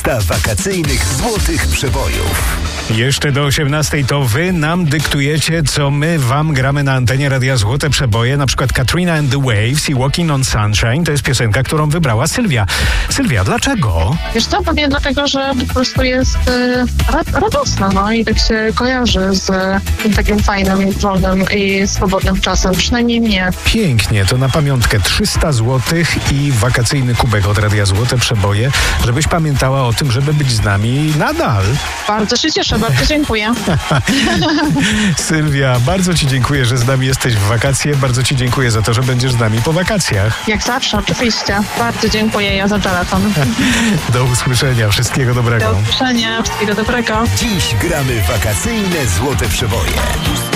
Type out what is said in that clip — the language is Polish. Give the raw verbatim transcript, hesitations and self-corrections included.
Lista wakacyjnych złotych przebojów. Jeszcze do osiemnastej to wy nam dyktujecie, co my wam gramy na antenie Radia Złote Przeboje. Na przykład Katrina and the Waves i Walking on Sunshine to jest piosenka, którą wybrała Sylwia. Sylwia, dlaczego? Wiesz co, pewnie dlatego, że po prostu jest y, ra- radosna, no i tak się kojarzy z y, takim fajnym, wolnym i swobodnym czasem, przynajmniej mnie. Pięknie, to na pamiątkę trzysta złotych i wakacyjny kubek od Radia Złote Przeboje, żebyś pamiętała o tym, żeby być z nami nadal. Bardzo się cieszę, bardzo dziękuję. Sylwia, bardzo ci dziękuję, że z nami jesteś w wakacje. Bardzo ci dziękuję za to, że będziesz z nami po wakacjach. Jak zawsze, oczywiście. Bardzo dziękuję ja za telefon. Do usłyszenia, wszystkiego dobrego. Do usłyszenia, wszystkiego dobrego. Dziś gramy wakacyjne złote przeboje.